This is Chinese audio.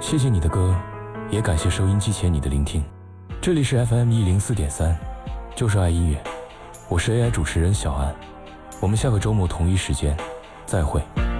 谢谢你的歌，也感谢收音机前你的聆听。这里是 FM104.3，就是爱音乐，我是 AI 主持人小安，我们下个周末同一时间再会。